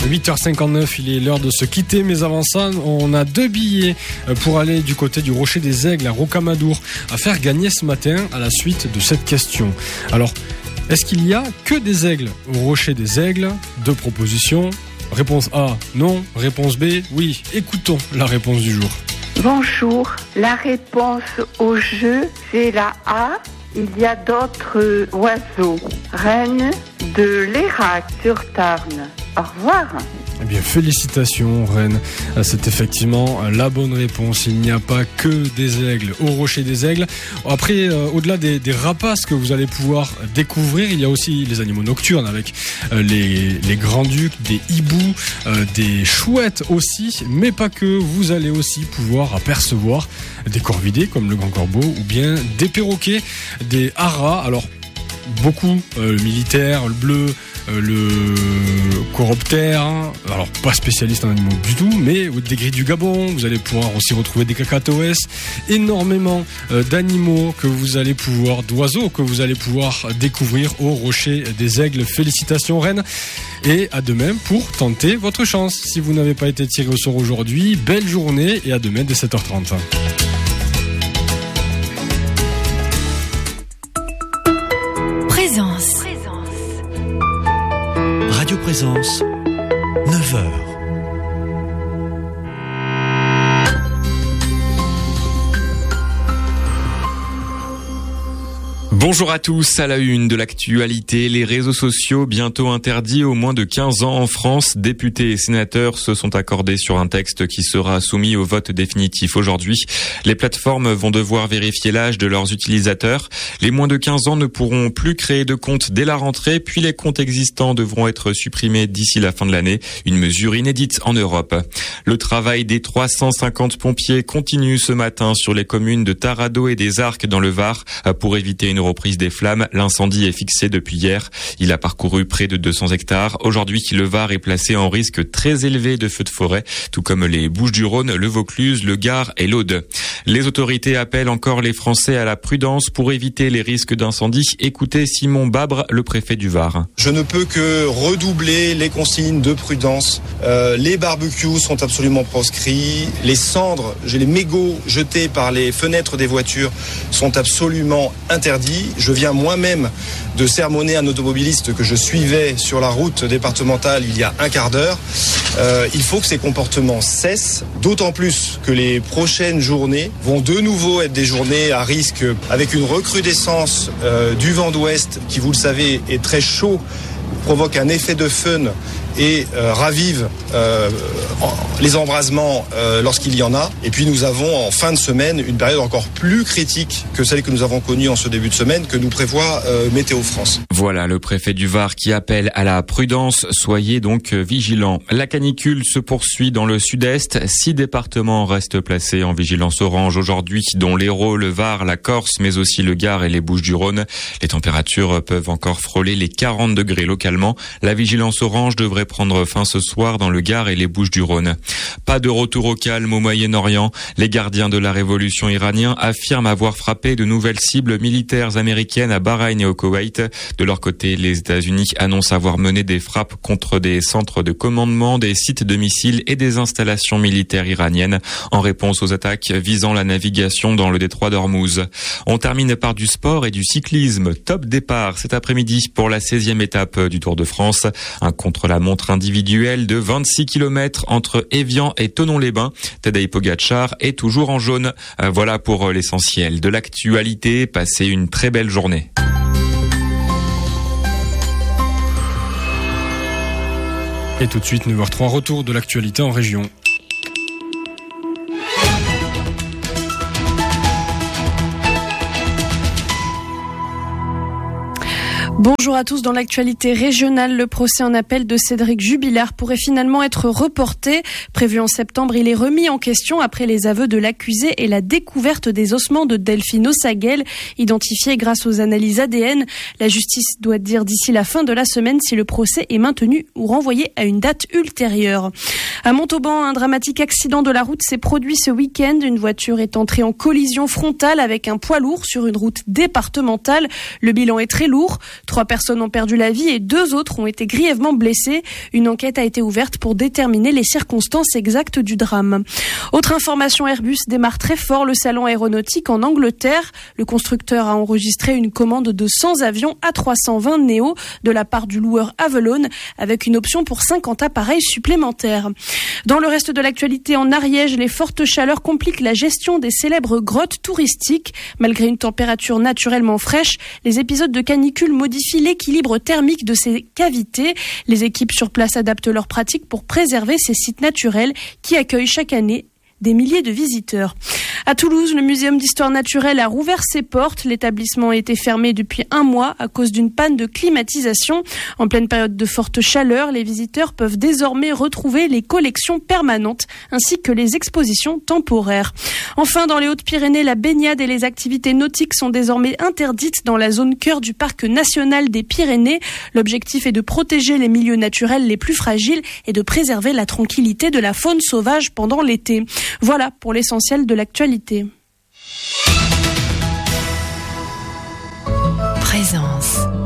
8h59, il est l'heure de se quitter, mais avant ça, on a 2 billets pour aller du côté du Rocher des Aigles à Rocamadour à faire gagner ce matin à la suite de cette question. Alors, est-ce qu'il y a que des aigles au Rocher des Aigles? 2 propositions. Réponse A, non. Réponse B, oui. Écoutons la réponse du jour. Bonjour, la réponse au jeu, c'est la A. Il y a d'autres oiseaux. Reine de l'Érac sur Tarn. Au revoir. Eh bien, félicitations, Reine. C'est effectivement la bonne réponse. Il n'y a pas que des aigles au Rocher des Aigles. Après, au-delà des rapaces que vous allez pouvoir découvrir, il y a aussi les animaux nocturnes avec les grands-ducs, des hiboux, des chouettes aussi, mais pas que. Vous allez aussi pouvoir apercevoir des corvidés comme le grand corbeau ou bien des perroquets, des haras. Alors, beaucoup, le militaire, le bleu, le coroptère, alors pas spécialiste en animaux du tout, mais des grilles du Gabon, vous allez pouvoir aussi retrouver des cacatoès, énormément d'animaux d'oiseaux que vous allez pouvoir découvrir au Rocher des Aigles. Félicitations, Rennes, et à demain pour tenter votre chance. Si vous n'avez pas été tiré au sort aujourd'hui, belle journée et à demain dès 7h30. Radio Présence, 9h. Bonjour à tous, à la une de l'actualité, les réseaux sociaux bientôt interdits aux moins de 15 ans en France. Députés et sénateurs se sont accordés sur un texte qui sera soumis au vote définitif aujourd'hui. Les plateformes vont devoir vérifier l'âge de leurs utilisateurs. Les moins de 15 ans ne pourront plus créer de compte dès la rentrée, puis les comptes existants devront être supprimés d'ici la fin de l'année. Une mesure inédite en Europe. Le travail des 350 pompiers continue ce matin sur les communes de Tarado et des Arcs dans le Var pour éviter une reprise des flammes. L'incendie est fixé depuis hier. Il a parcouru près de 200 hectares. Aujourd'hui, le Var est placé en risque très élevé de feux de forêt, tout comme les Bouches-du-Rhône, le Vaucluse, le Gard et l'Aude. Les autorités appellent encore les Français à la prudence pour éviter les risques d'incendie. Écoutez Simon Babre, le préfet du Var. Je ne peux que redoubler les consignes de prudence. Les barbecues sont absolument proscrits. Les cendres, les mégots jetés par les fenêtres des voitures sont absolument interdits. Je viens moi-même de sermonner un automobiliste que je suivais sur la route départementale il y a un quart d'heure. Il faut que ces comportements cessent, d'autant plus que les prochaines journées vont de nouveau être des journées à risque avec une recrudescence du vent d'ouest qui, vous le savez, est très chaud, provoque un effet de fun et ravive les embrasements lorsqu'il y en a. Et puis nous avons en fin de semaine une période encore plus critique que celle que nous avons connue en ce début de semaine que nous prévoit Météo France. Voilà le préfet du Var qui appelle à la prudence. Soyez donc vigilants. La canicule se poursuit dans le sud-est. 6 départements restent placés en vigilance orange aujourd'hui, dont l'Hérault, le Var, la Corse, mais aussi le Gard et les Bouches-du-Rhône. Les températures peuvent encore frôler les 40 degrés localement. La vigilance orange devrait prendre fin ce soir dans le Gard et les Bouches-du-Rhône. Pas de retour au calme au Moyen-Orient. Les gardiens de la révolution iranienne affirment avoir frappé de nouvelles cibles militaires américaines à Bahreïn et au Koweït. De leur côté, les États-Unis annoncent avoir mené des frappes contre des centres de commandement, des sites de missiles et des installations militaires iraniennes en réponse aux attaques visant la navigation dans le détroit d'Ormuz. On termine par du sport et du cyclisme. Top départ cet après-midi pour la 16e étape du Tour de France. Un contre-la-montre individuel de 26 km entre Évian et Thonon-les-Bains. Tadej Pogačar est toujours en jaune. Voilà pour l'essentiel de l'actualité. Passez une très belle journée. Et tout de suite, 9h03, retour de l'actualité en région. Bonjour à tous. Dans l'actualité régionale, le procès en appel de Cédric Jubilard pourrait finalement être reporté. Prévu en septembre, il est remis en question après les aveux de l'accusé et la découverte des ossements de Delphine Ossagel, identifiés grâce aux analyses ADN. La justice doit dire d'ici la fin de la semaine si le procès est maintenu ou renvoyé à une date ultérieure. À Montauban, un dramatique accident de la route s'est produit ce week-end. Une voiture est entrée en collision frontale avec un poids lourd sur une route départementale. Le bilan est très lourd. 3 personnes ont perdu la vie et 2 autres ont été grièvement blessées. Une enquête a été ouverte pour déterminer les circonstances exactes du drame. Autre information, Airbus démarre très fort le salon aéronautique en Angleterre. Le constructeur a enregistré une commande de 100 avions A320 Neo de la part du loueur Avolon, avec une option pour 50 appareils supplémentaires. Dans le reste de l'actualité, en Ariège, les fortes chaleurs compliquent la gestion des célèbres grottes touristiques. Malgré une température naturellement fraîche, les épisodes de canicule modifient l'équilibre thermique de ces cavités. Les équipes sur place adaptent leurs pratiques pour préserver ces sites naturels qui accueillent chaque année des milliers de visiteurs. À Toulouse, le Muséum d'histoire naturelle a rouvert ses portes. L'établissement a été fermé depuis 1 mois à cause d'une panne de climatisation. En pleine période de forte chaleur, les visiteurs peuvent désormais retrouver les collections permanentes ainsi que les expositions temporaires. Enfin, dans les Hautes-Pyrénées, la baignade et les activités nautiques sont désormais interdites dans la zone cœur du parc national des Pyrénées. L'objectif est de protéger les milieux naturels les plus fragiles et de préserver la tranquillité de la faune sauvage pendant l'été. Voilà pour l'essentiel de l'actualité. Présence.